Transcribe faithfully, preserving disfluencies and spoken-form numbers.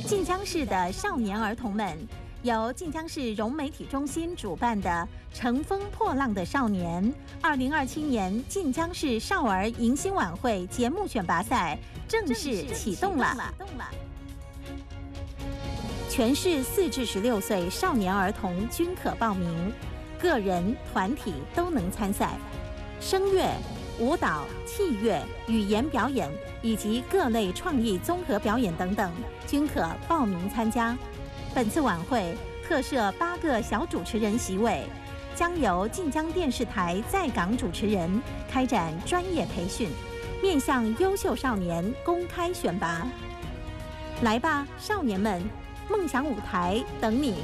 晋江市的少年儿童们，由晋江市融媒体中心主办的“乘风破浪的少年”二零二七年晋江市少儿迎新晚会节目选拔赛正式启动了。全市四至十六岁少年儿童均可报名，个人、团体都能参赛。声乐、舞蹈、器乐、语言表演以及各类创意综合表演等等，均可报名参加。本次晚会特设八个小主持人席位，将由晋江电视台在港主持人开展专业培训，面向优秀少年公开选拔。来吧，少年们！梦想舞台等你。